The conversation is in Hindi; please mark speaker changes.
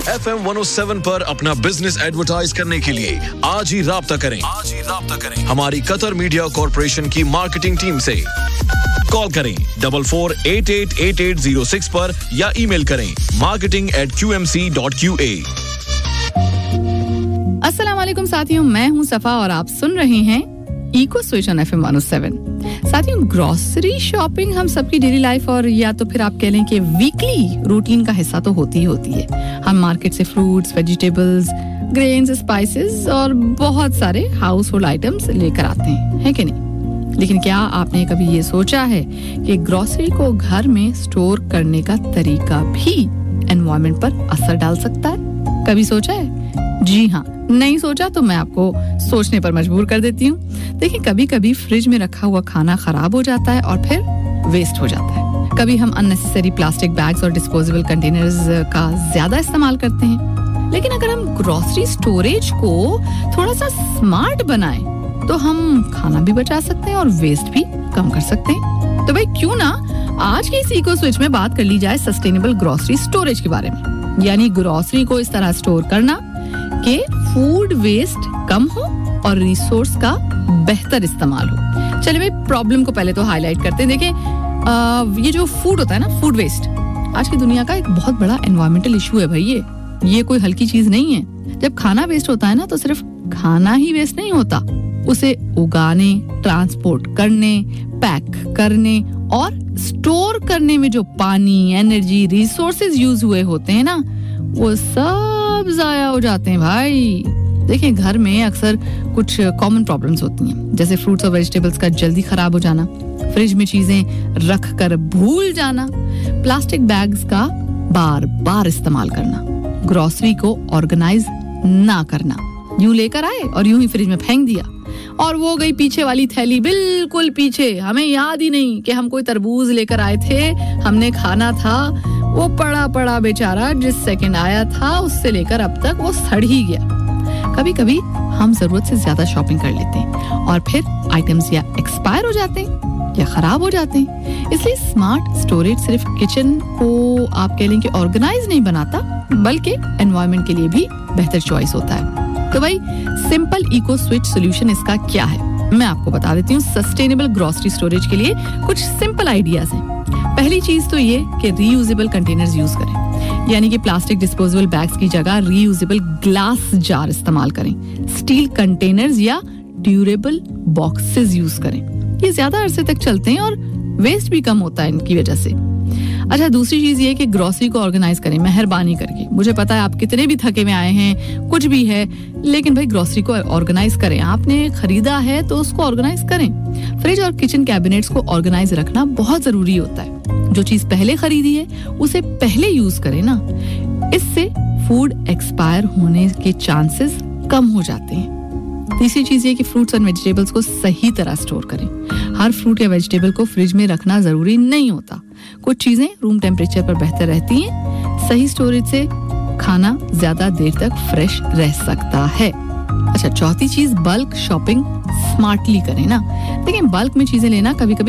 Speaker 1: FM 107 पर अपना बिजनेस एडवर्टाइज करने के लिए आज ही राब्ता करें। हमारी कतर मीडिया कॉर्पोरेशन की मार्केटिंग टीम से कॉल करें 44888806 पर या ईमेल करें marketing@qmc.qa।
Speaker 2: अस्सलाम वालेकुम साथियों, मैं हूं सफा और आप सुन रहे हैं इको स्विच ऑन FM 107। साथियों, ग्रोसरी शॉपिंग हम सबकी डेली लाइफ और या तो फिर आप कह लें कि वीकली रूटीन का हिस्सा तो होती ही होती है। हम मार्केट से फ्रूट्स, वेजिटेबल्स, ग्रेन्स, स्पाइसेस और बहुत सारे हाउस होल्ड आइटम्स लेकर आते हैं, है कि नहीं? लेकिन क्या आपने कभी ये सोचा है कि ग्रोसरी को घर में स्टोर करने का तरीका भी एनवायरनमेंट पर असर डाल सकता है? कभी सोचा है? जी हाँ, नहीं सोचा तो मैं आपको सोचने पर मजबूर कर देती हूँ। देखिए, कभी कभी फ्रिज में रखा हुआ खाना खराब हो जाता है और फिर वेस्ट हो जाता है। कभी हम अननेसेसरी प्लास्टिक बैग्स और डिस्पोजेबल कंटेनर्स का ज्यादा इस्तेमाल करते हैं। लेकिन अगर हम ग्रोसरी स्टोरेज को थोड़ा सा स्मार्ट बनाएं तो हम खाना भी बचा सकते हैं और वेस्ट भी कम कर सकते हैं। तो भाई क्यों ना आज के इस इको स्विच में बात कर ली जाए सस्टेनेबल ग्रोसरी स्टोरेज के बारे में, यानी ग्रोसरी को इस तरह स्टोर करना कि फूड वेस्ट कम हो और रिसोर्स का बेहतर इस्तेमाल हो। चलिए भाई, प्रॉब्लम को पहले तो हाईलाइट करते हैं। देखिए, ये जो फूड होता है ना, फूड वेस्ट आज की दुनिया का एक बहुत बड़ा एनवायरमेंटल इशू है भाई। ये कोई हल्की चीज नहीं है। जब खाना वेस्ट होता है ना, तो सिर्फ खाना ही वेस्ट नहीं होता, उसे उगाने, ट्रांसपोर्ट करने, पैक करने और स्टोर करने में जो पानी, एनर्जी, रिसोर्सेज यूज हुए होते हैं ना, वो सब जाया हो जाते हैं भाई। देखिए, घर में अक्सर कुछ कॉमन प्रॉब्लम्स होती हैं, जैसे फ्रूट्स और वेजिटेबल्स का जल्दी खराब हो जाना, फ्रिज में चीजें रख कर भूल जाना, प्लास्टिक बैग्स का बार बार इस्तेमाल करना, ग्रोसरी को ऑर्गेनाइज ना करना, यूं लेकर आए और यूं ही फ्रिज में फेंक दिया और वो गई पीछे वाली थैली बिल्कुल पीछे। हमें याद ही नहीं कि हम कोई तरबूज लेकर आए थे, हमने खाना था, वो पड़ा पड़ा बेचारा जिस सेकंड आया था उससे लेकर अब तक वो सड़ ही गया। कभी कभी हम जरूरत से ज्यादा शॉपिंग कर लेते हैं और फिर आइटम्स या एक्सपायर हो जाते हैं या खराब हो जाते हैं। इसलिए स्मार्ट स्टोरेज सिर्फ किचन को आप कह लें कि ऑर्गेनाइज नहीं बनाता, बल्कि एनवायरनमेंट के लिए भी बेहतर चॉइस होता है। तो भाई, सिंपल इको स्विच सॉल्यूशन इसका क्या है, मैं आपको बता देती हूँ। सस्टेनेबल ग्रोसरी स्टोरेज के लिए कुछ सिंपल आइडियाज हैं। पहली चीज तो ये कि रीयूजेबल कंटेनर्स यूज करें, यानी कि प्लास्टिक डिस्पोजेबल बैग्स की जगह रीयूजेबल ग्लास जार इस्तेमाल करें। स्टील कंटेनर्स या ड्यूरेबल बॉक्सेस यूज करें, ये ज्यादा अरसे तक चलते हैं और वेस्ट भी कम होता है इनकी वजह से। अच्छा, दूसरी चीज ये कि ग्रोसरी को ऑर्गेनाइज करें मेहरबानी करके। मुझे पता है आप कितने भी थके में आए हैं, कुछ भी है, लेकिन भाई ग्रोसरी को ऑर्गेनाइज करें। आपने खरीदा है तो उसको ऑर्गेनाइज करें। फ्रिज और किचन कैबिनेट्स को ऑर्गेनाइज रखना बहुत जरूरी होता है। जो चीज पहले खरीदी है उसे पहले यूज करें ना, इससे फूड एक्सपायर होने के चांसेस कम हो जाते हैं। तीसरी चीज ये कि फ्रूट्स और वेजिटेबल्स को सही तरह स्टोर करें। हर फ्रूट या वेजिटेबल को फ्रिज में रखना जरूरी नहीं होता। कुछ चीजें रूम टेम्परेचर पर बेहतर रहती हैं। सही स्टोरेज से खाना ज्यादा देर तक फ्रेश रह सकता है। अच्छा, चौथी चीज, बल्क शॉपिंग स्मार्टली करें ना। देखिए, बल्क में चीजें लेना कभी कभी